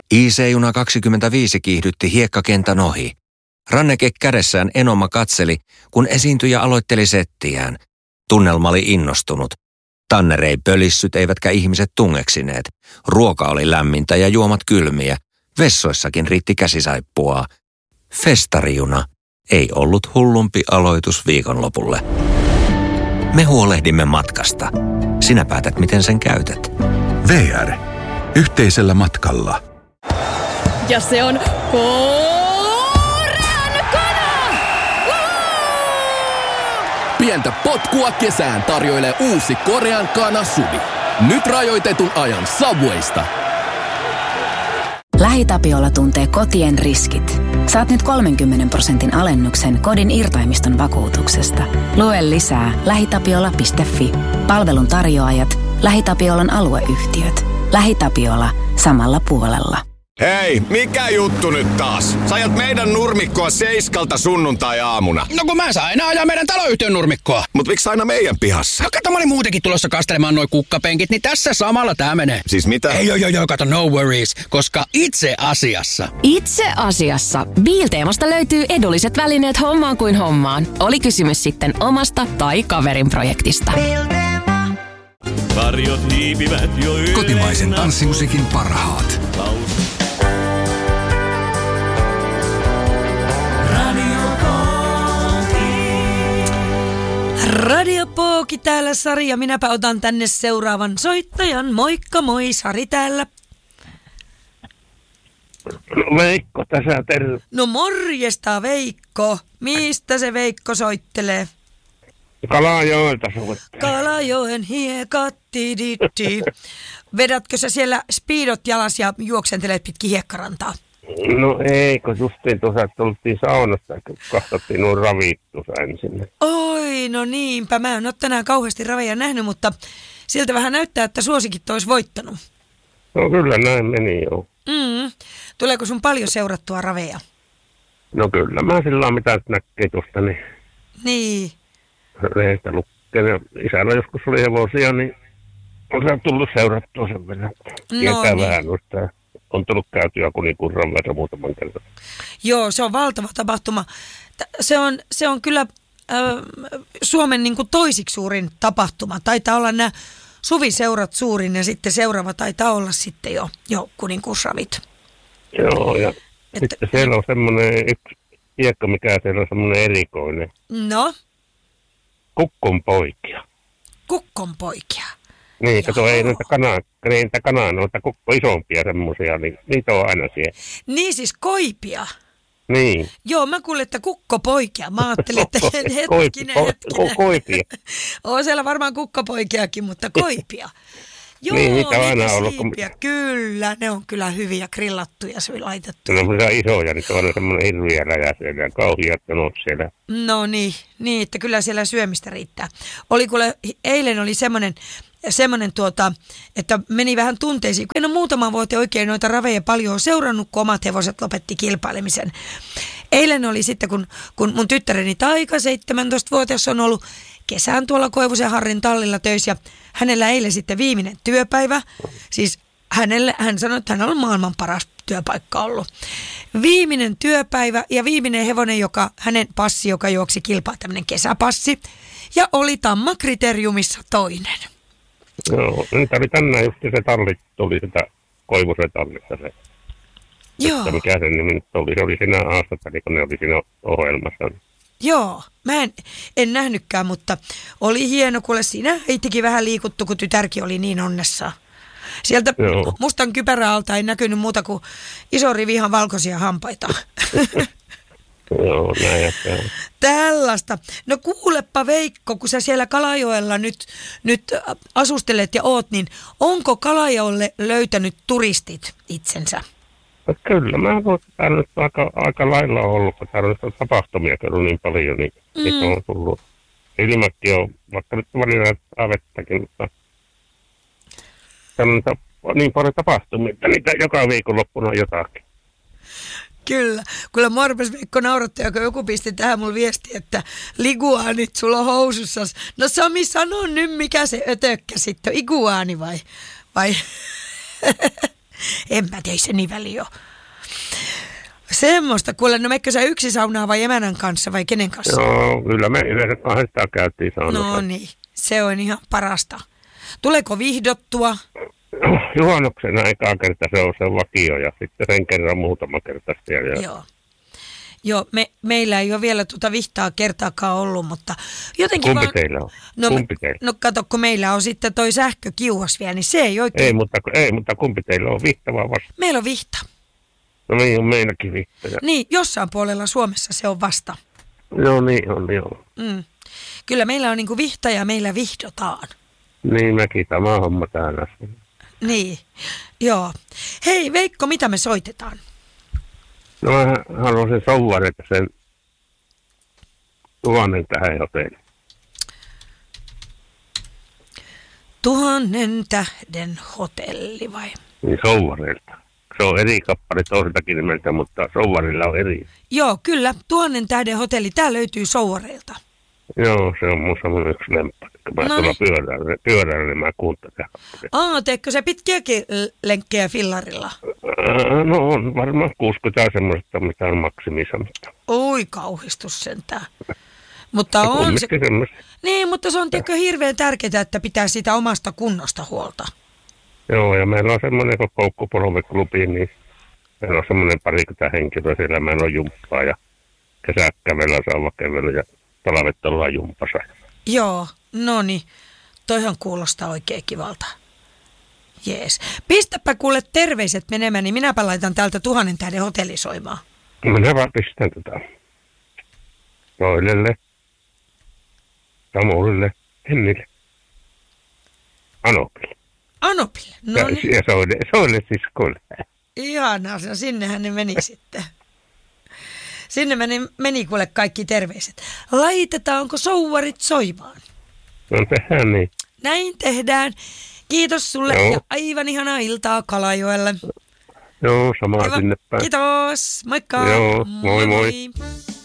IC-juna 25 kiihdytti hiekkakentän ohi. Ranneke kädessään Enoma katseli, kun esiintyjä aloitteli settiään. Tunnelma oli innostunut. Tanner ei pölissyt eivätkä ihmiset tungeksineet. Ruoka oli lämmintä ja juomat kylmiä. Vessoissakin riitti käsisaippuaa. Festarijuna ei ollut hullumpi aloitus viikonlopulle. Me huolehdimme matkasta. Sinä päätät, miten sen käytät. VR. Yhteisellä matkalla. Ja se on korean kana! Pientä potkua kesään tarjoilee uusi korean kana Subi. Nyt rajoitetun ajan Subwaysta. LähiTapiola tuntee kotien riskit. Saat nyt 30% alennuksen kodin irtaimiston vakuutuksesta. Lue lisää lähitapiola.fi. Palvelun tarjoajat, LähiTapiolan alueyhtiöt. LähiTapiola samalla puolella. Hei, mikä juttu nyt taas? Sä ajat meidän nurmikkoa 7 sunnuntai-aamuna. No kun mä saan aina ajaa meidän taloyhtiön nurmikkoa. Mut miksi aina meidän pihassa? No kato, mä olin muutenkin tulossa kastelemaan noi kukkapenkit, niin tässä samalla tää menee. Siis mitä? Ei, kato, no worries, koska itse asiassa Biilteemasta löytyy edulliset välineet hommaan kuin hommaan. Oli kysymys sitten omasta tai kaverin projektista. Varjot hiipivät jo yleensä. Kotimaisen tanssimusiikin parhaat. Radio Pooki täällä, Sari, ja minäpä otan tänne seuraavan soittajan. Moikka moi, Sari täällä. No Veikko tässä, terve. No morjesta, Veikko. Mistä se Veikko soittelee? Kalajoelta soittelee. Kalajoen hiekat, tiditti. Vedätkö sä siellä speedot jalas ja juoksentelet pitkin hiekkarantaa? No ei, kun justiin tuossa tultiin saunasta, kun katsottiin nuo ravit tuossa ensin. Oi, no niinpä. Mä en ole tänään kauheasti raveja nähnyt, mutta siltä vähän näyttää, että suosikit olisi voittanut. No kyllä näin meni jo. Tuleeko sun paljon seurattua raveja? No kyllä, mä sillä on mitä näkee tuosta, Niin. Reistä lukkeen. Isällä joskus oli hevosia, niin on se tullut seurattua sen verran. Tietää vähän noista. On tullut käytyä Kunikurran verran muutaman kerran. Joo, se on valtava tapahtuma. Se on kyllä Suomen niin kuin toisiksi suurin tapahtuma. Taitaa olla nämä suviseurat suurin ja sitten seuraava taitaa olla sitten jo kuninkuusravit. Joo, ja sitten siellä on semmoinen yksi hiekka, mikä siellä on semmoinen erikoinen. No? Kukkonpoikia. Kukkonpoikia? Niin, kato, ei niitä kanaa, noita kukko isompia semmoisia, niin niitä on aina siellä. Niin siis koipia? Niin. Joo, mä kuulin, että kukkopoikia. Mä ajattelin, että hetkinen. Koipia. On siellä varmaan kukkopoikiakin, mutta koipia. Joo, niin, niitä on aina ollut. Kyllä, ne on kyllä hyviä grillattuja, se on laitettu. Ne on isoja, niin on semmoinen hirviä läjä siellä ja kauhiat on siellä. No niin, että kyllä siellä syömistä riittää. Eilen oli semmoinen, että meni vähän tunteisiin. En ole muutama vuote oikein noita raveja paljon seurannut, kun omat hevoset lopetti kilpailemisen. Eilen oli sitten, kun mun tyttäreni Taika, 17-vuotias, on ollut kesään tuolla Koivusen Harrin tallilla töissä, ja hänellä eilen sitten viimeinen työpäivä. Siis hän sanoi, että hän on maailman paras työpaikka ollut. Viimeinen työpäivä ja viimeinen hevonen, hänen passi, joka juoksi kilpaa, tämmöinen kesäpassi, ja oli Tamma-kriteriumissa toinen. Joo, nyt oli tänään just se talli, tuli sitä Koivusen tallista se. Joo. Että mikä sen nimi nyt oli, se oli siinä haastatteli, kun ne oli siinä ohjelmassa. Joo, mä en nähnytkään, mutta oli hieno, kuule siinä heittikin vähän liikuttu, kun tytärkin oli niin onnessaan. Sieltä mustan kypärän alta ei näkynyt muuta kuin iso rivi ihan valkoisia hampaita. Joo, näin. Tällaista. No kuulepa Veikko, kun sä siellä Kalajoella nyt asustelet ja oot, niin onko Kalajoelle löytänyt turistit itsensä? No kyllä, mä voin, että täällä nyt aika lailla on ollut, kun täällä on tapahtumia ollut niin paljon, niin niitä on tullut. Ilmakin on, vaikka nyt välillä vettäkin, mutta täällä on niin paljon tapahtumia, että niitä joka viikonloppuna on jotakin. Kyllä mua rupesi Veikko naurattaa, kun joku pisti tähän mulle viesti, että liguaanit sulla on housussas. No Sami, sano nyt mikä se ötökkä sitten on, iguaani vai? En mä tiedä, se niin väliä ole. Semmoista. Kuule, no mekkö sä yksi saunaa vai emänän kanssa vai kenen kanssa? Joo, kyllä me yleensä 2 käytiin saunassa. No niin, se on ihan parasta. Tuleeko vihdottua? Juhannuksen aikaa kerta se on se vakio ja sitten sen kerran muutama kerta siellä. Joo, meillä ei ole vielä vihtaa kertaakaan ollut, mutta jotenkin Kumpi teillä on? Kumpi teillä? No kato, kun meillä on sitten toi sähkökiuas vielä, niin se ei oikein. Ei, mutta kumpi teillä on, vihta vai vasta? Meillä on vihta. No niin, on meilläkin vihta. Niin, jossain puolella Suomessa se on vasta. Joo, niin on, joo. Kyllä meillä on niinku vihta ja meillä vihdotaan. Niin, mäkin sama homma täällä. Niin, joo. Hei Veikko, mitä me soitetaan? No mä haluaisin souvarita sen 1000 tähden hotelli. 1000 tähden hotelli vai? Niin souvareilta. Se on eri kappale toiseltakin nimeltä, mutta souvarilla on eri. Joo, kyllä. 1000 tähden hotelli. Tää löytyy souvareilta. Joo, se on mun semmoinen yksi lemppari. Mä tuolla pyörällä, niin mä kuuntelen. Teekö se pitkiäkin lenkkejä fillarilla? No on varmaan 60 semmoista, mitä on maksimissa. Oi, kauhistus sentään. Mutta on se... Niin, mutta se on hirveän tärkeää, että pitää sitä omasta kunnosta huolta. Joo, ja meillä on semmoinen kuin Koukkupolviklubi, niin meillä on semmoinen parikymmentä henkilöä siellä. Meillä on jumppaa ja kesäkävelyä, sauvakävelyä ja talvet ollaan jumpassa. Joo, no niin. Toihan kuulostaa oikein kivalta. Jees. Pistäpä kuule terveiset menemään, niin minäpä laitan täältä 1000 tähden hotellisoimaan. Minä vaan pistän Noilelle, Samulille, Hennille, Anopille. Anopille? No niin. Ja soille siskoille. Ihanaa, sinnehän ne meni sitten. Sinne meni kuule kaikki terveiset. Laitetaanko souvarit soimaan? No tehdään niin. Näin tehdään. Kiitos sulle ja aivan ihanaa iltaa Kalajoelle. Joo, samaa sinne päin. Kiitos. Moikka. Joo, moi.